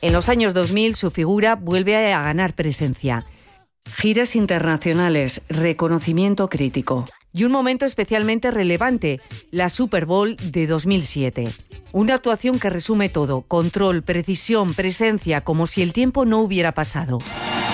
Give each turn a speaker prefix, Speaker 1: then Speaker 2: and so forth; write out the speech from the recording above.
Speaker 1: En los años 2000 su figura vuelve a ganar presencia. Giras internacionales, reconocimiento crítico. Y un momento especialmente relevante, la Super Bowl de 2007. Una actuación que resume todo: control, precisión, presencia, como si el tiempo no hubiera pasado.